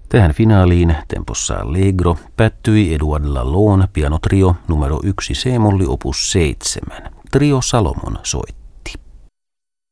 Tähän finaaliin tempossa allegro päättyi Eduard Laloon pianotrio numero 1 C-molli opus 7. Trio Salomon soitti.